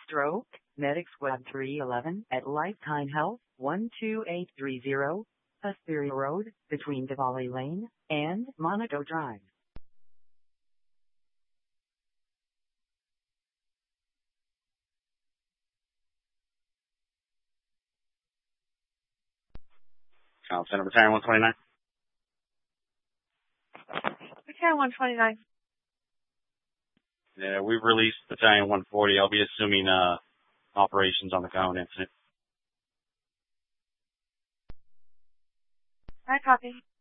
Stroke, Medic Squad 311 at Lifetime Health, 12830, Hesperia Road, between Diwali Lane and Monaco Drive. Center Battalion 129. Battalion 129. Yeah, we've released Battalion 140. I'll be assuming operations on the Cajon incident. I copy.